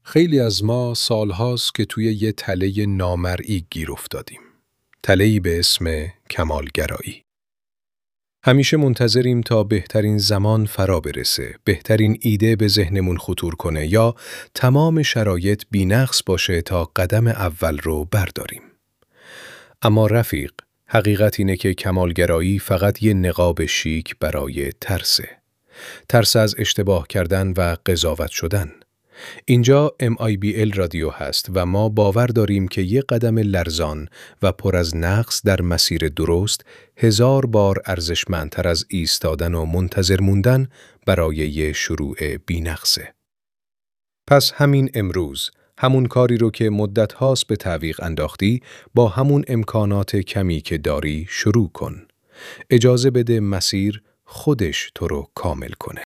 خیلی از ما سالهاست که توی یه تله نامرئی گیر افتادیم. تله‌ای به اسم کمالگرایی. همیشه منتظریم تا بهترین زمان فرا برسه، بهترین ایده به ذهنمون خطور کنه یا تمام شرایط بی‌نقص باشه تا قدم اول رو برداریم. اما رفیق، حقیقت اینه که کمالگرایی فقط یه نقاب شیک برای ترسه. ترس از اشتباه کردن و قضاوت شدن. اینجا MIBL رادیو هست و ما باور داریم که یک قدم لرزان و پر از نقص در مسیر درست 1000 بار ارزشمندتر از ایستادن و منتظر موندن برای یه شروع بی‌نقصه. پس همین امروز، همون کاری رو که مدت هاست به تعویق انداختی، با همون امکانات کمی که داری شروع کن. اجازه بده مسیر خودش تو رو کامل کنه.